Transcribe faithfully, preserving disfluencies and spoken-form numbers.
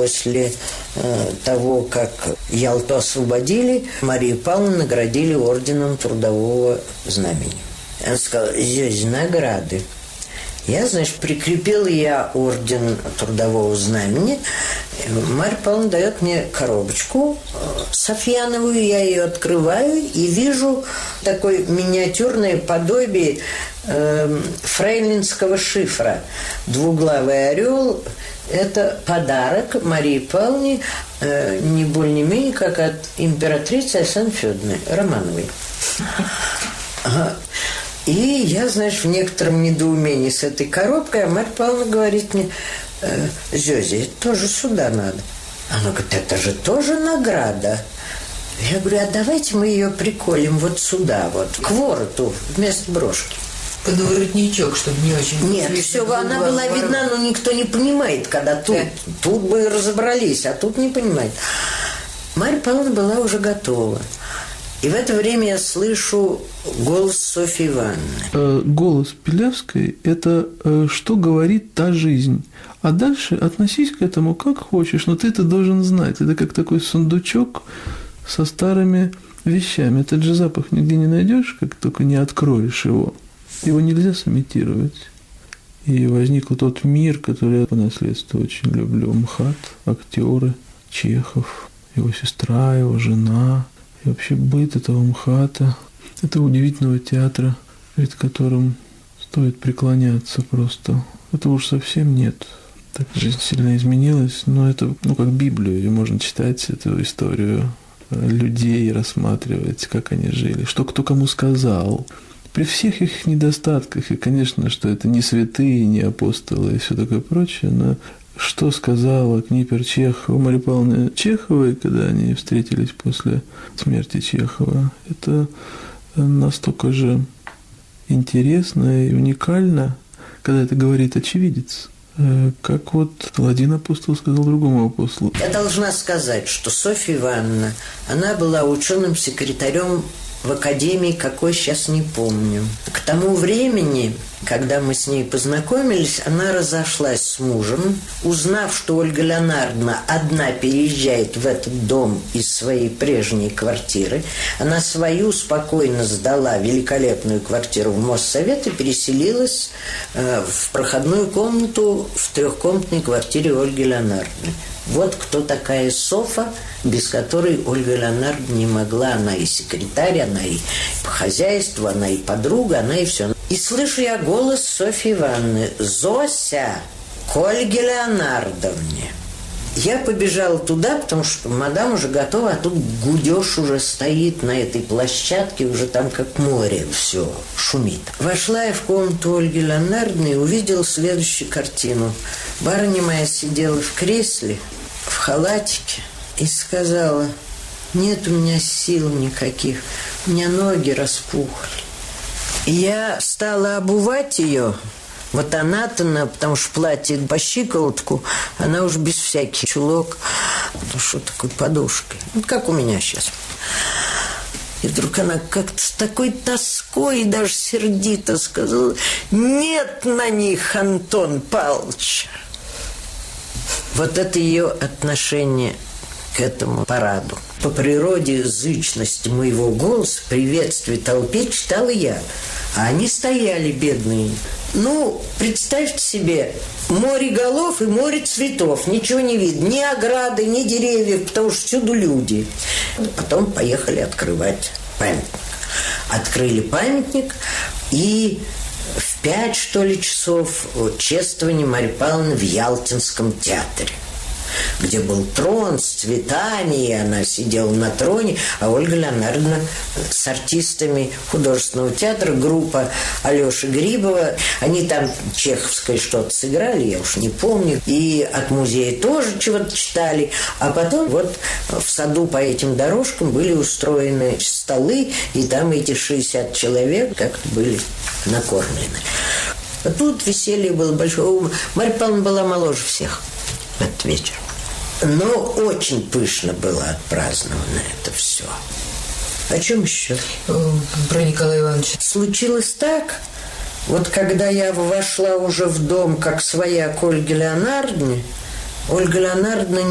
после э, того, как Ялту освободили, Марию Павловну наградили орденом Трудового Знамени. Она сказала: «Зёзя, награды». Я, значит, прикрепил я орден Трудового Знамени. Марья Павловна дает мне коробочку софьяновую, я ее открываю и вижу такое миниатюрное подобие э, фрейлинского шифра. Двуглавый орел. Это подарок Марии Павловне, э, не более не менее, как от императрицы Александры Федоровны Романовой. И я, знаешь, в некотором недоумении с этой коробкой, а Марья Павловна говорит мне: э, «Зёзя, это тоже сюда надо». Она говорит: «Это же тоже награда». Я говорю: «А давайте мы ее приколем вот сюда, вот, к вороту, вместо брошки». Под воротничок, чтобы не очень... Нет, все, она была видна, но никто не понимает, когда тут. Да. Тут бы разобрались, а тут не понимает. Марья Павловна была уже готова. И в это время я слышу голос Софьи Ивановны. Голос Пилявской – это что говорит та жизнь. А дальше относись к этому как хочешь, но ты это должен знать. Это как такой сундучок со старыми вещами. Этот же запах нигде не найдешь, как только не откроешь его. Его нельзя сымитировать. И возник тот мир, который я по наследству очень люблю. МХАТ, актеры, Чехов, его сестра, его жена – и вообще быт этого МХАТа, этого удивительного театра, перед которым стоит преклоняться просто. Этого уж совсем нет. Так жизнь сильно изменилась, но это, ну, как Библию, ее можно читать, эту историю людей, рассматривать, как они жили, что кто кому сказал. При всех их недостатках, и, конечно, что это не святые, не апостолы и все такое прочее, но что сказала Книпер Чехова, Марья Павловна Чеховой, когда они встретились после смерти Чехова, это настолько же интересно и уникально, когда это говорит очевидец, как вот один апостол сказал другому апостолу. Я должна сказать, что Софья Ивановна, она была ученым секретарем в академии, какой сейчас не помню. К тому времени, когда мы с ней познакомились, она разошлась с мужем. Узнав, что Ольга Леонардовна одна переезжает в этот дом из своей прежней квартиры, она свою спокойно сдала великолепную квартиру в Моссовет и переселилась э, в проходную комнату в трехкомнатной квартире Ольги Леонардовны. Вот кто такая Софа, без которой Ольга Леонардовна не могла. Она и секретарь, она и по хозяйству, она и подруга, она и все. И слышу я голос Софьи Ивановны: «Зося, к Ольге Леонардовне». Я побежала туда, потому что мадам уже готова, а тут гудеж уже стоит на этой площадке, уже там как море все шумит. Вошла я в комнату Ольги Леонардовны и увидела следующую картину. Барыня моя сидела в кресле, в халатике, и сказала: «Нет у меня сил никаких, у меня ноги распухли». И я стала обувать ее. Вот она-то, потому что платье по щиколотку, она уж без всяких чулок, ну что такой подушкой, вот как у меня сейчас. И вдруг она как-то с такой тоской и даже сердито сказала: «Нет на них, Антон Павлович». Вот это ее отношение к этому параду. По природе зычности моего голоса приветствие толпе читала я, а они стояли бедные. Ну, представьте себе, море голов и море цветов. Ничего не видно. Ни ограды, ни деревьев, потому что всюду люди. Потом поехали открывать памятник. Открыли памятник, и в пять, что ли, часов чествование Марьи Павловны в Ялтинском театре, где был трон с цветами, и она сидела на троне, а Ольга Леонардовна с артистами художественного театра, группа Алёши Грибова, они там чеховское что-то сыграли, я уж не помню, и от музея тоже чего-то читали, а потом вот в саду по этим дорожкам были устроены столы, и там эти шестьдесят человек как-то были накормлены. А тут веселье было большое. Марья Павловна была моложе всех в этот вечер. Но очень пышно было отпраздновано это все. О чем еще? Про Николая Ивановича. Случилось так, вот когда я вошла уже в дом как своя к Ольге Леонардовне, Ольга Леонардовна